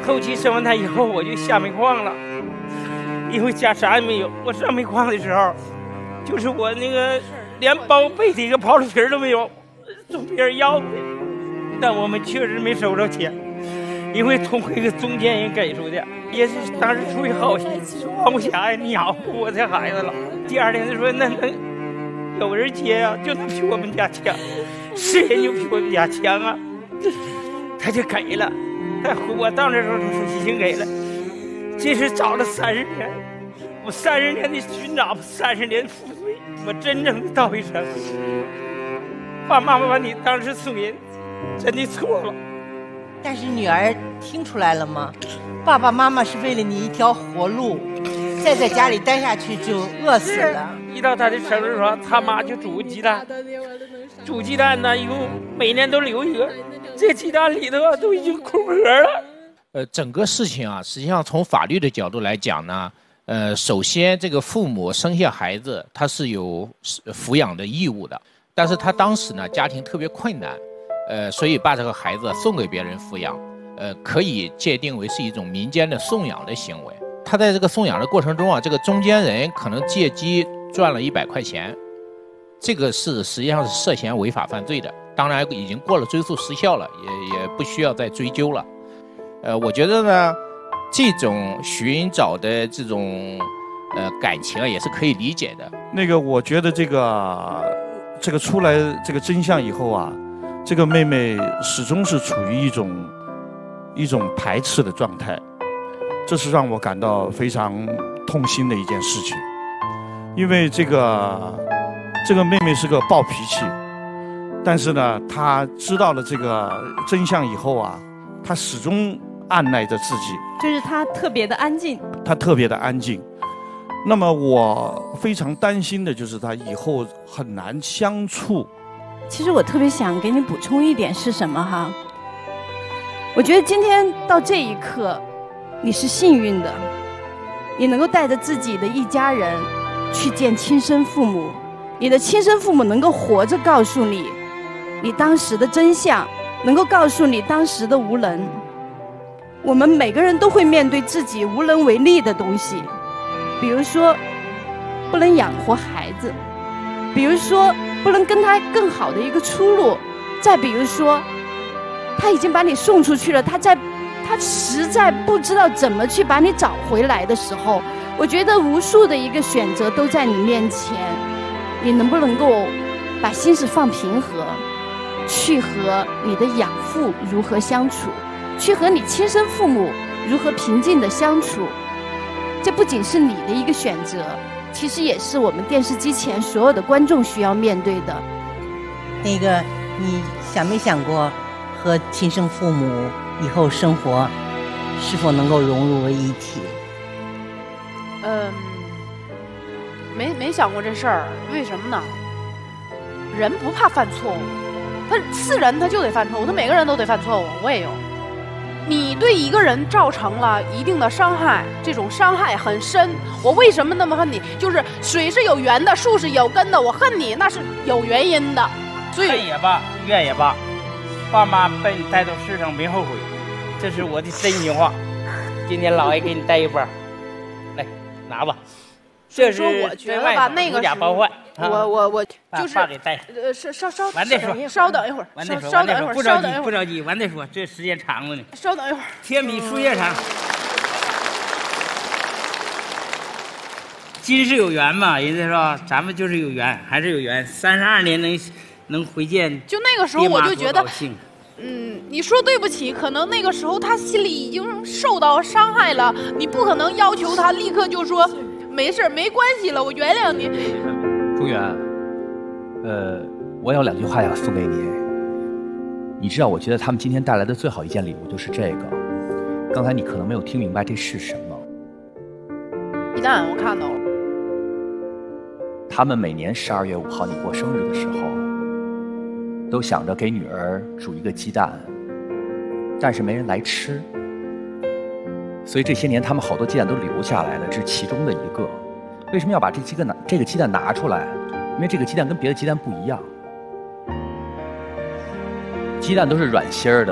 后期生完他以后，我就下煤矿了，因为家啥也没有。我上煤矿的时候，就是我那个连包被的一个刨子皮都没有，从别人要的。但我们确实没收着钱，因为通过一个中间人给出的，也是当时出于好心，王不霞呀，你养活我这孩子了。第二天就说那能有人接啊，就能比我们家强，是人就比我们家强啊，他就给了。我到那时候已经给了，这是找了30年，我30年的寻找，30年负罪，我真正的道一声，爸妈妈把你当时送人，真的错了。 但是女儿听出来了吗？爸爸妈妈是为了你一条活路，再在家里待下去就饿死了。 一到他的生日时候，他妈就煮鸡蛋，煮鸡蛋呢，以后每年都留一个。这鸡蛋里头都已经空壳了。 整个事情啊，实际上从法律的角度来讲呢，首先这个父母生下孩子，他是有抚养的义务的，但是他当时呢家庭特别困难，所以把这个孩子送给别人抚养，可以界定为是一种民间的送养的行为。他在这个送养的过程中啊，这个中间人可能借机赚了100块钱，这个是实际上是涉嫌违法犯罪的。当然已经过了追诉时效了，也不需要再追究了。我觉得呢，这种寻找的这种感情啊，也是可以理解的。 那个，我觉得这个出来这个真相以后啊，这个妹妹始终是处于一种排斥的状态，这是让我感到非常痛心的一件事情。因为这个妹妹是个暴脾气。但是呢，他知道了这个真相以后啊，他始终按捺着自己， 就是他特别的安静。 他特别的安静。那么我非常担心的就是他以后很难相处。 其实我特别想给你补充一点是什么哈？我觉得今天到这一刻，你是幸运的，你能够带着自己的一家人去见亲生父母，你的亲生父母能够活着告诉你。你当时的真相，能够告诉你当时的无能。我们每个人都会面对自己无能为力的东西，比如说不能养活孩子，比如说不能跟他更好的一个出路，再比如说他已经把你送出去了，他实在不知道怎么去把你找回来的时候，我觉得无数的一个选择都在你面前，你能不能够把心思放平和，去和你的养父如何相处，去和你亲生父母如何平静的相处。这不仅是你的一个选择，其实也是我们电视机前所有的观众需要面对的。 那个，你想没想过和亲生父母以后生活是否能够融入为一体？ 没想过这事儿。为什么呢？人不怕犯错误，他是人他就得犯错误，他每个人都得犯错误，我也有。你对一个人造成了一定的伤害，这种伤害很深。我为什么那么恨你？就是水是有源的，树是有根的，我恨你那是有原因的。所以恨也罢，怨也罢，爸妈把你带到世上没后悔，这是我的真心话。今天老爷给你带一包，来拿吧。这是我觉得吧，那个假包换。 我就是爸给带。 稍完再说， 稍等一会儿，稍等一会儿， 不着急，不着急，完再说，这时间长了呢。 稍等一会儿， 天比树叶长。今世有缘嘛，人家说咱们就是有缘，还是有缘。32年能回见， 就那个时候我就觉得，你说对不起，可能那个时候他心里已经受到伤害了，你不可能要求他立刻就说没事没关系了，我原谅你。 朱元，我有2句话要送给你。你知道，我觉得他们今天带来的最好一件礼物就是这个。刚才你可能没有听明白这是什么。 鸡蛋，我看到了。 他们每年12月5号你过生日的时候，都想着给女儿煮一个鸡蛋，但是没人来吃，所以这些年他们好多鸡蛋都留下来了，这是其中的一个。为什么要把这个鸡蛋拿出来？因为这个鸡蛋跟别的鸡蛋不一样，鸡蛋都是软心儿的，